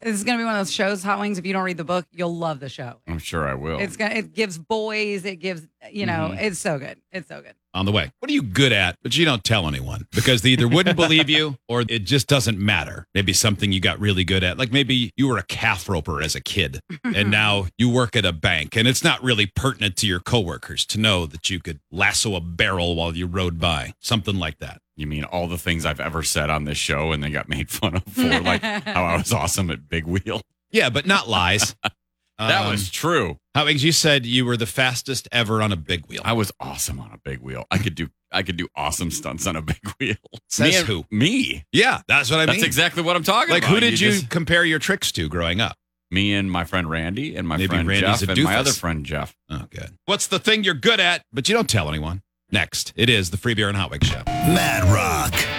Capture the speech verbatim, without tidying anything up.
This is going to be one of those shows, Hot Wings. If you don't read the book, you'll love the show. I'm sure I will. It's gonna. It gives boys. It gives. You know. Mhm. It's so good. It's so good. On the way. What are you good at, but you don't tell anyone? Because they either wouldn't believe you or it just doesn't matter. Maybe something you got really good at. Like maybe you were a calf roper as a kid and now you work at a bank and it's not really pertinent to your coworkers to know that you could lasso a barrel while you rode by. Something like that. You mean all the things I've ever said on this show and they got made fun of for, like how I was awesome at Big Wheel? Yeah, but not lies. That Um, was true. How Wings, you said you were the fastest ever on a big wheel. I was awesome on a big wheel. I could do I could do awesome stunts on a big wheel. Says me and- who? Me. Yeah, that's what I That's mean. exactly what I'm talking Like, about. who did you, just- compare your tricks to growing up? me and my friend Randy and my Maybe friend Randy's Jeff a and my doofus. other friend Jeff. Oh, good. What's the thing you're good at, but you don't tell anyone? Next, it is the Free Beer and Hot Wings Show. Mad Rock.